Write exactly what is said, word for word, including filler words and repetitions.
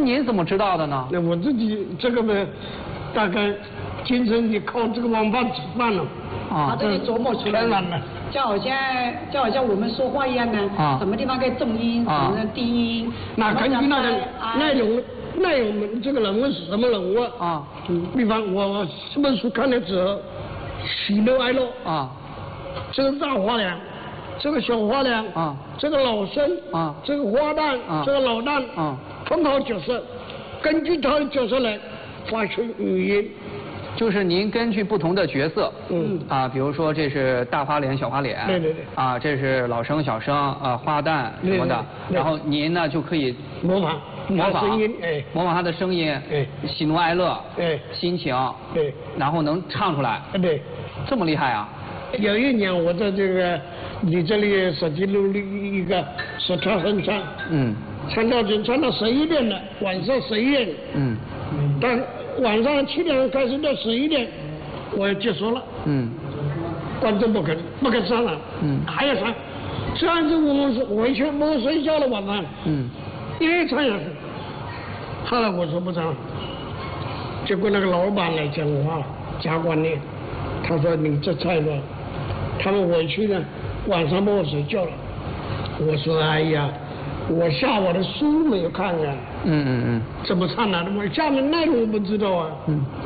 您怎么知道的呢？ 那我自己这个呢，大概今生就靠这个碗饭吃饭了。 啊， 他这里琢磨出来了， 就好像就好像我们说话一样的，啊，什么地方该重音，什么低音， 那根据那个内容，内容这个人物是什么人物啊？嗯，比方我我这本书看了之后，喜怒哀乐啊，这个大花娘，这个小花娘啊，这个老生啊，这个花旦啊，这个老旦啊，很好角色，根据他的角色来发出语音。 就是您根据不同的角色，嗯啊，比如说这是大花脸、小花脸， 对对对， 啊，这是老生、小生，啊，花旦什么的，然后您呢就可以模仿模仿声音，哎， 模仿他的声音， 哎， 喜怒哀乐， 哎， 心情， 对， 然后能唱出来， 对， 这么厉害啊！ 有一年我在这个你这里手机录了一个说唱哼唱，嗯，唱到就唱到十一点了，晚上十一点，嗯，但晚上七点开始到十一点，我要结束了，嗯，观众不肯不肯上了，嗯，还要唱，这样子我们是回去不睡觉了晚上，嗯，越唱下去，后来我说不唱了，结果那个老板来讲话了，加管理，他说你这菜吧，他们回去呢，晚上不睡觉了，我说哎呀。我下我的书没有看啊，嗯嗯嗯，怎么唱的？我下面内容我不知道啊，嗯。